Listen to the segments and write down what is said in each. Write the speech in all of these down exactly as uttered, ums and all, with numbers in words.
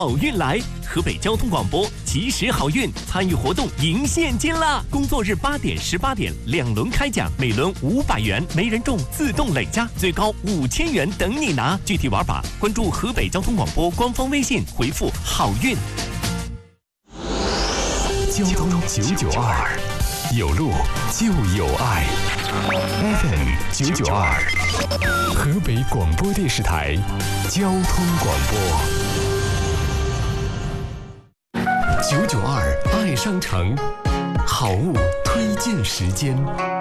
好运来，河北交通广播及时好运，参与活动赢现金啦！工作日八点、十八点两轮开奖，每轮五百元，没人中自动累加，最高五千元等你拿。具体玩法关注河北交通广播官方微信，回复好运。 交通九九二，有路就有爱。F M 九九二，河北广播电视台交通广播。九九二爱商城，好物推荐时间。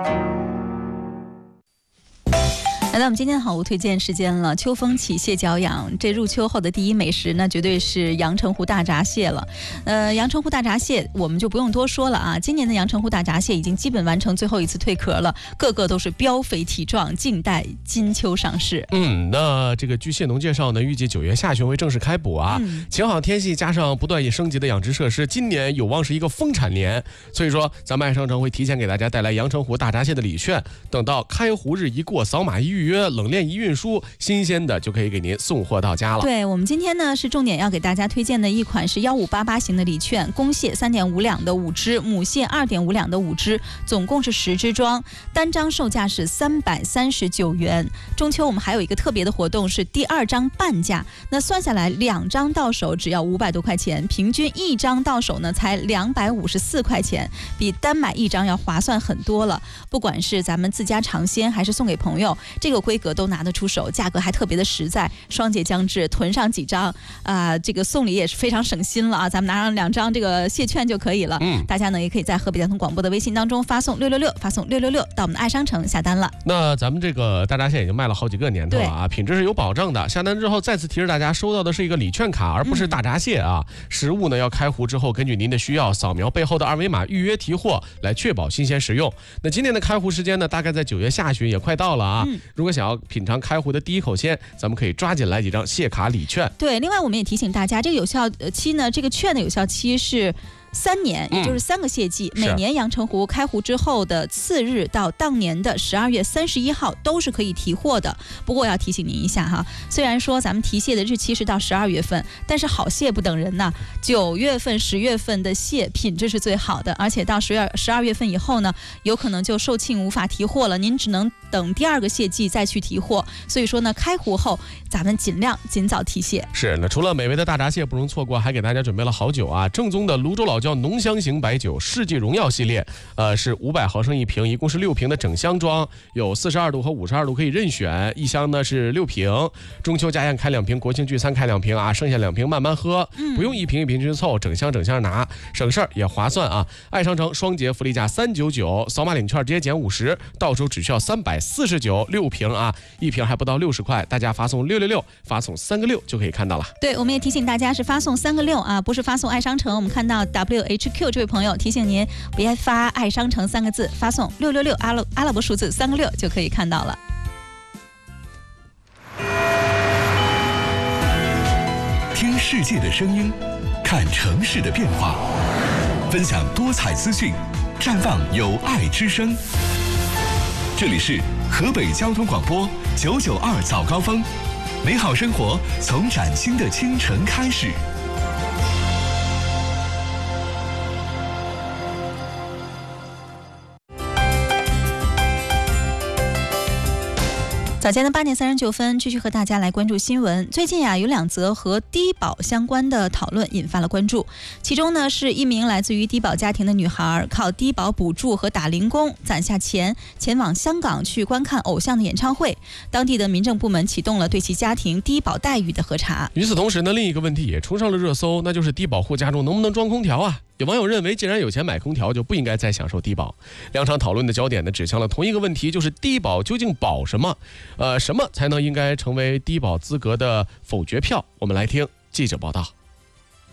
来到我们今天的好物推荐时间了，秋风起，蟹脚痒。这入秋后的第一美食呢，绝对是阳澄湖大闸蟹了。呃，阳澄湖大闸蟹我们就不用多说了啊。今年的阳澄湖大闸蟹已经基本完成最后一次蜕壳了，个个都是膘肥体壮，静待金秋上市。 嗯，那这个据蟹农介绍呢，预计九月下旬会正式开捕啊。嗯、晴好天气加上不断升级的养殖设施，今年有望是一个丰产年。所以说，咱们爱商城会提前给大家带来阳澄湖大闸蟹的礼券，等到开湖日一过，扫码一预约，冷链一运输，新鲜的就可以给您送货到家了。 对，我们今天呢是重点要给大家推荐的一款是一五八八型的礼券，公蟹三点五两的五只，母蟹二点五两的五只，总共是十只装，单张售价是三百三十九元。中秋我们还有一个特别的活动是第二张半价，那算下来两张到手只要五百多块钱，平均一张到手呢才两百五十四块钱，比单买一张要划算很多了。不管是咱们自家尝鲜还是送给朋友，这个规格都拿得出手，价格还特别的实在。双节将至，囤上几张啊、呃，这个送礼也是非常省心了啊！咱们拿上两张这个蟹券就可以了。嗯，大家呢也可以在河北交通广播的微信当中发送六六六，发送六六六到我们的爱商城下单了。 那咱们这个大闸蟹已经卖了好几个年头了啊，品质是有保证的。下单之后再次提示大家，收到的是一个礼券卡，而不是大闸蟹啊。嗯、食物呢要开湖之后，根据您的需要扫描背后的二维码预约提货，来确保新鲜食用。那今年的开湖时间呢，大概在九月下旬，也快到了啊。嗯、如果想要品尝开湖的第一口鲜，咱们可以抓紧来几张蟹卡礼券。 对，另外我们也提醒大家，这个有效期呢，这个券的有效期是三年，也就是三个蟹季，嗯、每年阳澄湖开湖之后的次日到当年的十二月三十一号都是可以提货的。不过我要提醒您一下哈，虽然说咱们提蟹的日期是到十二月份，但是好蟹不等人呐。九月份、十月份的蟹品质是最好的，而且到十月十二月份以后呢，有可能就售罄无法提货了，您只能等第二个蟹季再去提货。所以说呢，开湖后咱们尽量尽早提蟹。 是，那除了美味的大闸蟹不容错过，还给大家准备了好酒啊，正宗的泸州老窖浓香型白酒世纪荣耀系列，呃，是五百毫升一瓶，一共是六瓶的整箱装，有四十二度和五十二度可以任选，一箱呢是六瓶。中秋家宴开两瓶，国庆聚餐开两瓶啊，剩下两瓶慢慢喝，嗯、不用一瓶一瓶去凑，整箱整箱拿，省事儿也划算啊！爱商城双节福利价三九九，扫码领券直接减五十，到手只需要三百四十九，六瓶啊，一瓶还不到六十块，大家发送六六六，发送三个六就可以看到了。 对，我们也提醒大家是发送三个六啊，不是发送爱商城。我们看到 W H Q 这位朋友提醒您，别发爱商城三个字，发送六六六阿拉阿拉伯数字三个六就可以看到了。 听世界的声音，看城市的变化，分享多彩资讯，绽放有爱之声。这里是河北交通广播九九二早高峰，美好生活从崭新的清晨开始。 早间的八点三十九分，继续和大家来关注新闻。最近呀，有两则和低保相关的讨论引发了关注。其中呢，是一名来自于低保家庭的女孩，靠低保补助和打零工攒下钱，前往香港去观看偶像的演唱会。当地的民政部门启动了对其家庭低保待遇的核查。 与此同时呢，另一个问题也冲上了热搜，那就是低保户家中能不能装空调啊？有网友认为，既然有钱买空调，就不应该再享受低保。两场讨论的焦点呢，指向了同一个问题，就是低保究竟保什么？呃，什么才能应该成为低保资格的否决票？我们来听记者报道。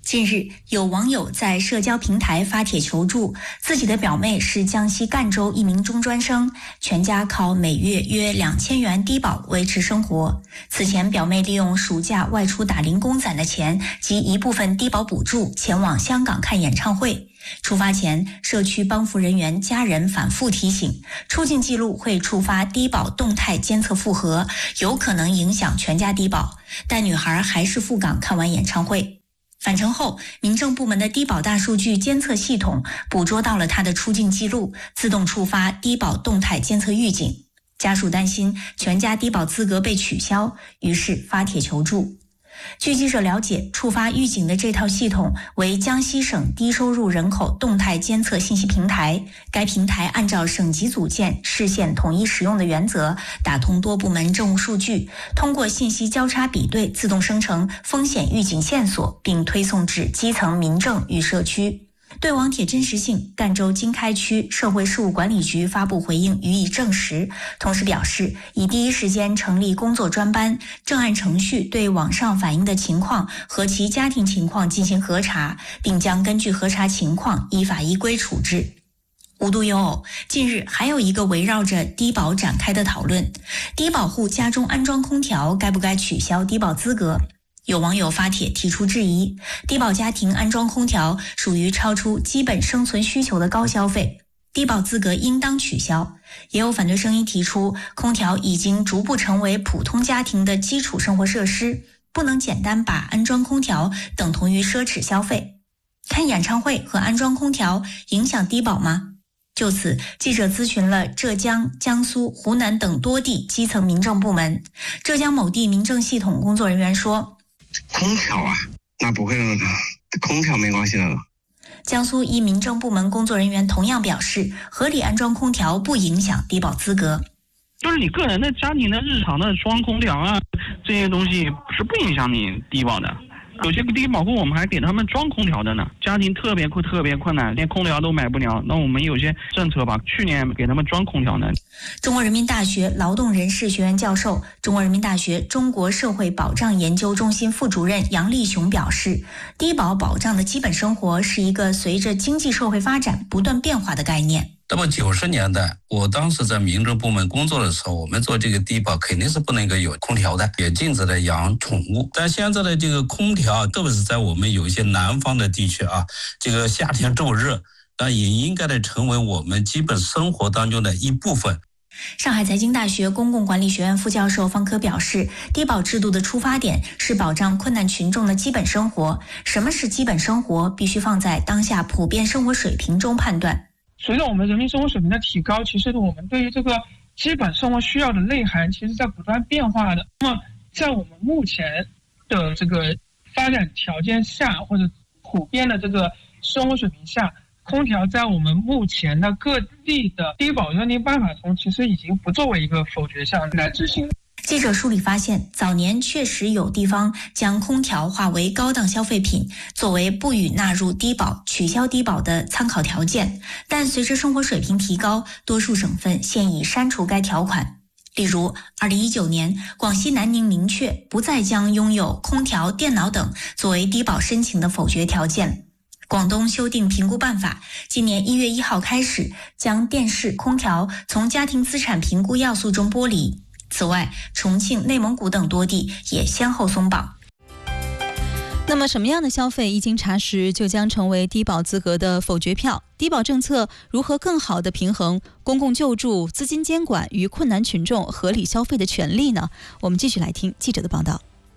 近日，有网友在社交平台发帖求助，自己的表妹是江西赣州一名中专生，全家靠每月约两千元低保维持生活。此前，表妹利用暑假外出打零工攒的钱及一部分低保补助，前往香港看演唱会。出发前，社区帮扶人员家人反复提醒，出境记录会触发低保动态监测复核，有可能影响全家低保，但女孩还是赴港看完演唱会。返程后，民政部门的低保大数据监测系统捕捉到了他的出境记录，自动触发低保动态监测预警。家属担心全家低保资格被取消，于是发帖求助。据记者了解，触发预警的这套系统为江西省低收入人口动态监测信息平台。该平台按照省级组建、市县统一使用的原则，打通多部门政务数据，通过信息交叉比对，自动生成风险预警线索，并推送至基层民政与社区。对网帖真实性，赣州经开区社会事务管理局发布回应予以证实，同时表示已第一时间成立工作专班，正按程序对网上反映的情况和其家庭情况进行核查，并将根据核查情况依法依规处置。无独有偶，近日还有一个围绕着低保展开的讨论：低保户家中安装空调，该不该取消低保资格？有网友发帖提出质疑，低保家庭安装空调属于超出基本生存需求的高消费，低保资格应当取消。也有反对声音提出，空调已经逐步成为普通家庭的基础生活设施，不能简单把安装空调等同于奢侈消费。看演唱会和安装空调影响低保吗？就此，记者咨询了浙江、江苏、湖南等多地基层民政部门。浙江某地民政系统工作人员说， 空调啊，那不会的，空调没关系的。 江苏一民政部门工作人员同样表示，合理安装空调不影响低保资格。 就是你个人的家庭的日常的装空调啊，这些东西是不影响你低保的。有些低保户我们还给他们装空调的呢，家庭特别困特别困难，连空调都买不了，那我们有些政策吧，去年给他们装空调呢。 中国人民大学劳动人事学院教授、中国人民大学中国社会保障研究中心副主任杨立雄表示，低保保障的基本生活是一个随着经济社会发展不断变化的概念。 那么九十年代，我当时在民政部门工作的时候，我们做这个低保肯定是不能够有空调的，也禁止了养宠物。但现在的这个空调，特别是在我们有一些南方的地区啊，这个夏天骤热，那也应该的成为我们基本生活当中的一部分。 上海财经大学公共管理学院副教授方科表示，低保制度的出发点是保障困难群众的基本生活。什么是基本生活，必须放在当下普遍生活水平中判断。 随着我们人民生活水平的提高，其实我们对于这个基本生活需要的内涵其实在不断变化的。那么在我们目前的这个发展条件下，或者普遍的这个生活水平下，空调在我们目前的各地的低保认定办法中，其实已经不作为一个否决项来执行。 记者梳理发现，早年确实有地方将空调划为高档消费品，作为不予纳入低保、取消低保的参考条件。但随着生活水平提高，多数省份现已删除该条款。例如，二零一九年，广西南宁明确不再将拥有空调、电脑等作为低保申请的否决条件。广东修订评估办法，今年一月一号开始将电视、空调从家庭资产评估要素中剥离。此外，重庆、内蒙古等多地也先后松绑。 那么什么样的消费一经查实就将成为低保资格的否决票？低保政策如何更好地平衡公共救助、资金监管与困难群众合理消费的权利呢？我们继续来听记者的报道。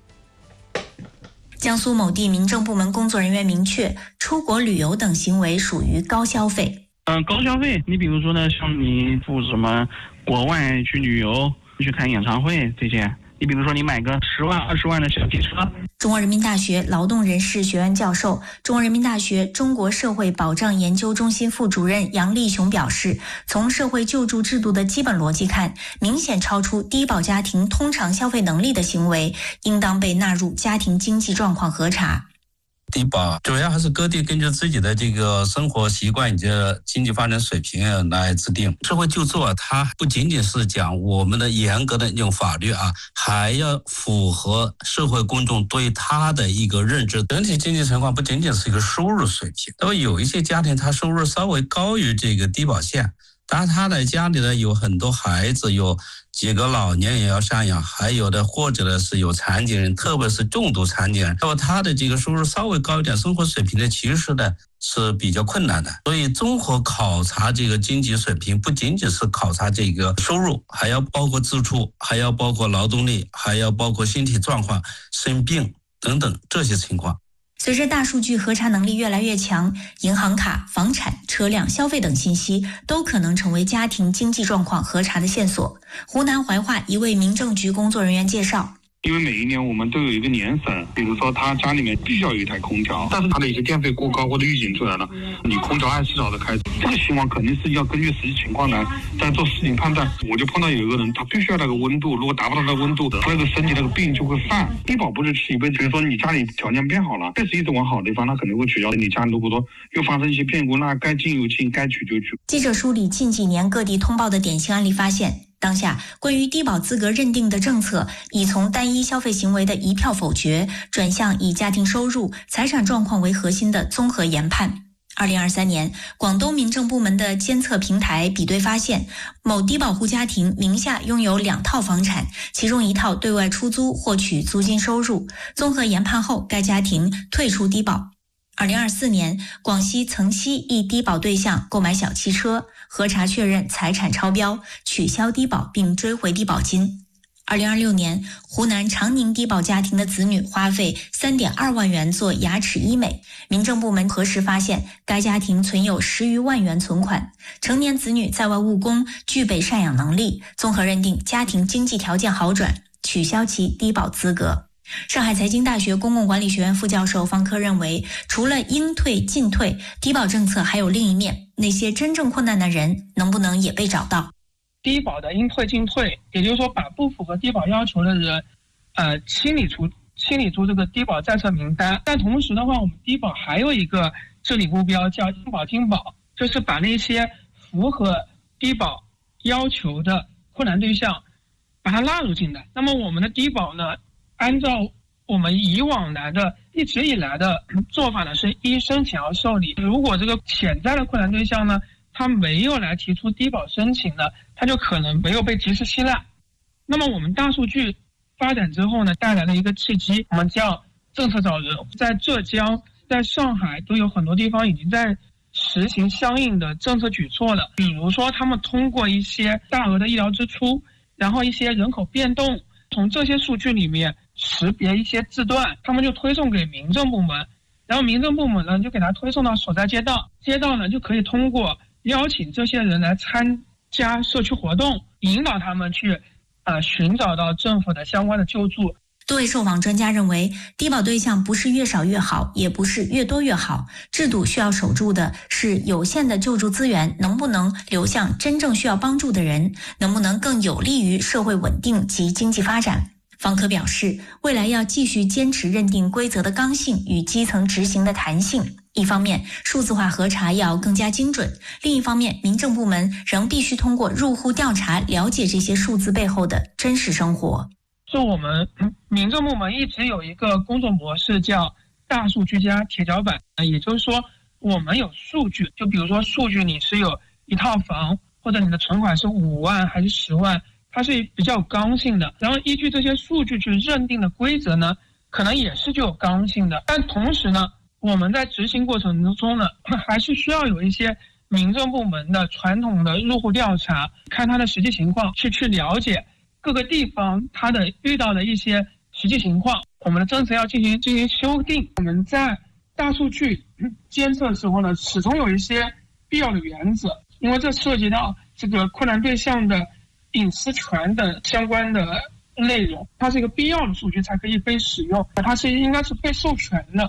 江苏某地民政部门工作人员明确，出国旅游等行为属于高消费。 嗯、呃，高消费，你比如说呢，像你赴什么国外去旅游、去看演唱会这些，你比如说你买个十万、二十万的小汽车。 中国人民大学劳动人事学院教授、中国人民大学中国社会保障研究中心副主任杨立雄表示，从社会救助制度的基本逻辑看，明显超出低保家庭通常消费能力的行为，应当被纳入家庭经济状况核查。 低保主要还是各地根据自己的这个生活习惯以及经济发展水平来制定。社会救助啊，它不仅仅是讲我们的严格的那种法律啊，还要符合社会公众对它的一个认知。整体经济情况不仅仅是一个收入水平，那么有一些家庭他收入稍微高于这个低保线，当然他的家里呢有很多孩子，有几个老年也要赡养，还有的或者呢是有残疾人，特别是重度残疾人，那么他的这个收入稍微高一点，生活水平呢其实呢是比较困难的。所以综合考察这个经济水平，不仅仅是考察这个收入，还要包括支出，还要包括劳动力，还要包括身体状况、生病等等这些情况。 随着大数据核查能力越来越强，银行卡、房产、车辆、消费等信息都可能成为家庭经济状况核查的线索。湖南怀化一位民政局工作人员介绍， 因为每一年我们都有一个年审，比如说他家里面必须要有一台空调，但是他的一些电费过高或者预警出来了，你空调二十四小时开，这个情况肯定是要根据实际情况来再做事情判断。我就碰到有一个人，他必须要那个温度，如果达不到那个温度的，那个身体那个病就会犯。低保不是吃一辈子，比如说你家里条件变好了，确实一直往好的地方，他肯定会取消。你家如果说又发生一些变故，那该进有进，该取就取。 记者梳理近几年各地通报的典型案例发现，当下关于低保资格认定的政策已从单一消费行为的一票否决，转向以家庭收入、财产状况为核心的综合研判。二零二三年，广东民政部门的监测平台比对发现，某低保户家庭名下拥有两套房产，其中一套对外出租获取租金收入。综合研判后，该家庭退出低保。二零二四年，广西曾溪一低保对象购买小汽车，核查确认财产超标，取消低保并追回低保金。二零二六年，湖南长宁低保家庭的子女花费 三点二万元做牙齿医美，民政部门核实发现，该家庭存有十余万元存款，成年子女在外务工，具备赡养能力，综合认定家庭经济条件好转，取消其低保资格。上海财经大学公共管理学院副教授方科认为，除了应退尽退，低保政策还有另一面，那些真正困难的人能不能也被找到？ 低保的应退尽退，也就是说把不符合低保要求的人呃，清理出清理出这个低保在册名单。但同时的话，我们低保还有一个治理目标叫应保尽保，就是把那些符合低保要求的困难对象把它纳入进来。那么我们的低保呢，按照我们以往来的一直以来的做法呢，是一申请二受理。如果这个潜在的困难对象呢，他没有来提出低保申请的，他就可能没有被及时吸纳。那么我们大数据发展之后呢，带来了一个契机，我们叫政策找人。在浙江、在上海都有很多地方已经在实行相应的政策举措了。比如说他们通过一些大额的医疗支出，然后一些人口变动，从这些数据里面识别一些字段，他们就推送给民政部门，然后民政部门呢就给他推送到所在街道，街道呢就可以通过邀请这些人来参加社区活动，引导他们去呃寻找到政府的相关的救助。 多位受访专家认为，低保对象不是越少越好，也不是越多越好，制度需要守住的是有限的救助资源能不能流向真正需要帮助的人，能不能更有利于社会稳定及经济发展。方科表示，未来要继续坚持认定规则的刚性与基层执行的弹性。一方面，数字化核查要更加精准；另一方面，民政部门仍必须通过入户调查了解这些数字背后的真实生活。 就我们民政部门一直有一个工作模式叫大数据加铁脚板，也就是说我们有数据，就比如说数据你是有一套房，或者你的存款是五万还是十万，它是比较刚性的，然后依据这些数据去认定的规则呢，可能也是具有刚性的。但同时呢，我们在执行过程中呢，还是需要有一些民政部门的传统的入户调查，看它的实际情况，去去了解各个地方它的遇到的一些实际情况。我们的政策要进行进行修订。我们在大数据监测的时候呢，始终有一些必要的原则，因为这涉及到这个困难对象的隐私权等相关的内容，它是一个必要的数据才可以被使用，它是应该是被授权的。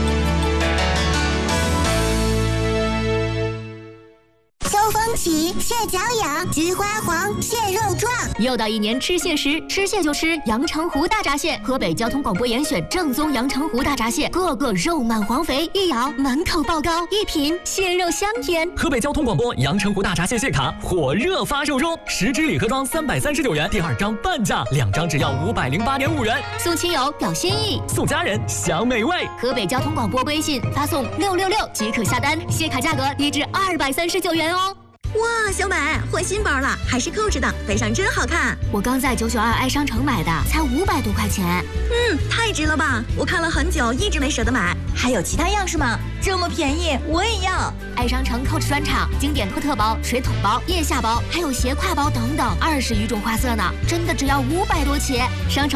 消防旗现嚼痒，菊花黄，蟹肉状。 又到一年吃蟹时，吃蟹就吃阳澄湖大闸蟹。河北交通广播严选正宗阳澄湖大闸蟹，个个肉满黄肥，一咬满口爆膏，一品蟹肉香甜。 河北交通广播阳澄湖大闸蟹蟹卡火热发售中，十支礼盒装三百三十九元，第二张半价，两张只要五百零八点五元。 送亲友表心意， 送家人享美味。 河北交通广播微信发送六六六即可下单，蟹卡价格低至二百三十九元哦。 哇，小美换新包了，还是扣着的，背上真好看。 我刚在九九二爱商城买的，才五百多块钱。 嗯，太值了吧！我看了很久，一直没舍得买。还有其他样式吗？这么便宜，我也要。 爱商城 Coach 专场，经典托特包、水桶包、腋下包，还有斜挎包等等，二十余种花色呢，真的只要五百多起。商城